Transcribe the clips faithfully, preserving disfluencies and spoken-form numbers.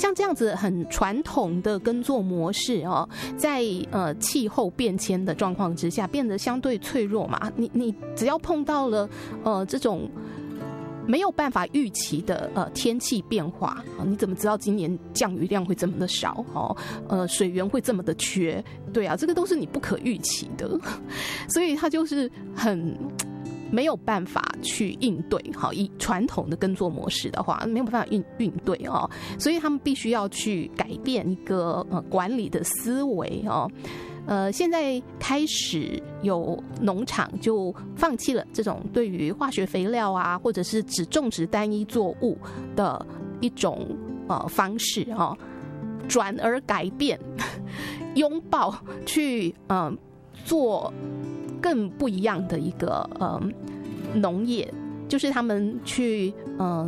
像这样子很传统的耕作模式哦，在呃气候变迁的状况之下，变得相对脆弱嘛。你你只要碰到了呃这种没有办法预期的呃天气变化，你怎么知道今年降雨量会这么的少哦？呃，水源会这么的缺？对啊，这个都是你不可预期的，所以它就是很没有办法去应对。好，以传统的耕作模式的话，没有办法应应对哦，所以他们必须要去改变一个呃管理的思维哦。呃，现在开始有农场就放弃了这种对于化学肥料啊，或者是只种植单一作物的一种呃方式哦，转而改变，拥抱去呃做更不一样的一个呃农业，就是他们去呃。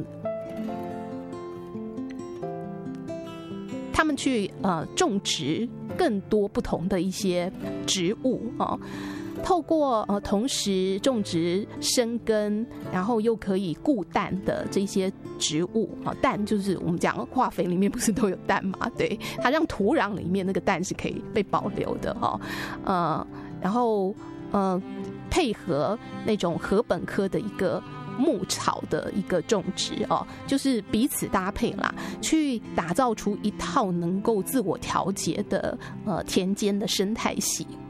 他们去呃种植更多不同的一些植物哦，透过呃同时种植生根，然后又可以固氮的这些植物啊，氮就是我们讲化肥里面不是都有氮嘛？对，它让土壤里面那个氮是可以被保留的哈、哦，呃，然后呃配合那种禾本科的一个牧草的一个种植哦，就是彼此搭配啦，去打造出一套能够自我调节的呃田间的生态系。